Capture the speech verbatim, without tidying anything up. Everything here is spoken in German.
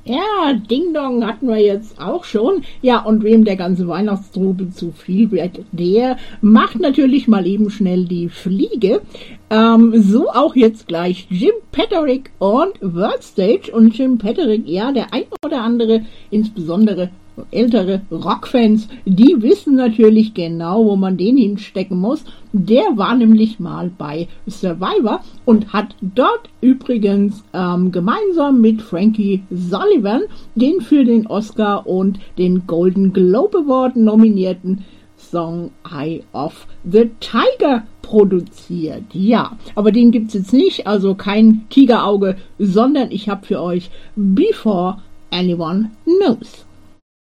Ja, Ding Dong hatten wir jetzt auch schon. Ja, und wem der ganze Weihnachtstrubel zu viel wird, der macht natürlich mal eben schnell die Fliege. Ähm, so auch jetzt gleich Jim Petterick und Worldstage. Und Jim Petterick, ja, der ein oder andere, insbesondere ältere Rockfans, die wissen natürlich genau, wo man den hinstecken muss. Der war nämlich mal bei Survivor und hat dort übrigens ähm, gemeinsam mit Frankie Sullivan den für den Oscar und den Golden Globe Award nominierten Song Eye of the Tiger produziert. Ja, aber den gibt's jetzt nicht, also kein Tigerauge, sondern ich habe für euch Before Anyone Knows.